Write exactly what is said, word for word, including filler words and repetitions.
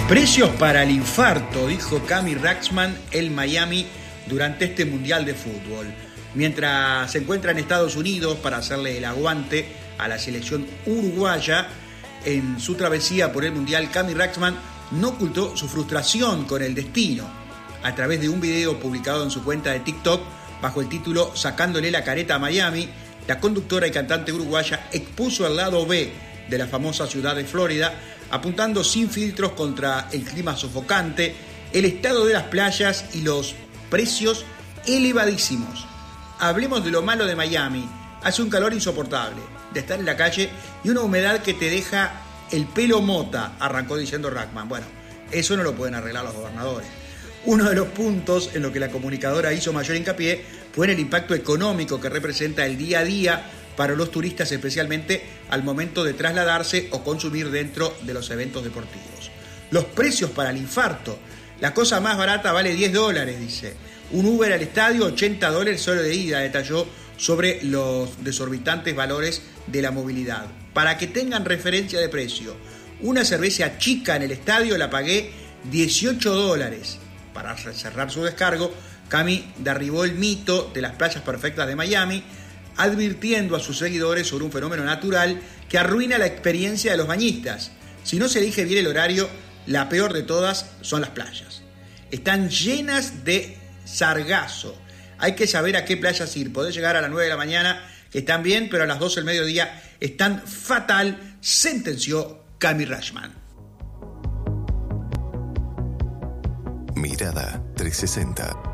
Precios para el infarto, dijo Cami Raxman en Miami durante este Mundial de Fútbol. Mientras se encuentra en Estados Unidos para hacerle el aguante a la selección uruguaya en su travesía por el Mundial, Cami Raxman no ocultó su frustración con el destino. A través de un video publicado en su cuenta de TikTok bajo el título Sacándole la careta a Miami, la conductora y cantante uruguaya expuso el lado B de la famosa ciudad de Florida, apuntando sin filtros contra el clima sofocante, el estado de las playas y los precios elevadísimos. Hablemos de lo malo de Miami. Hace un calor insoportable, de estar en la calle y una humedad que te deja el pelo mota, arrancó diciendo Raxman. Bueno, eso no lo pueden arreglar los gobernadores. Uno de los puntos en lo que la comunicadora hizo mayor hincapié fue en el impacto económico que representa el día a día para los turistas, especialmente al momento de trasladarse o consumir dentro de los eventos deportivos. Los precios para el infarto. La cosa más barata vale diez dólares, dice. Un Uber al estadio, ochenta dólares solo de ida, detalló sobre los desorbitantes valores de la movilidad. Para que tengan referencia de precio, una cerveza chica en el estadio la pagué dieciocho dólares. Para cerrar su descargo, Cami derribó el mito de las playas perfectas de Miami, advirtiendo a sus seguidores sobre un fenómeno natural que arruina la experiencia de los bañistas. Si no se elige bien el horario, la peor de todas son las playas. Están llenas de sargazo. Hay que saber a qué playas ir. Podés llegar a las nueve de la mañana, que están bien, pero a las doce del mediodía están fatal, sentenció Cami Raxman. Mirada trescientos sesenta.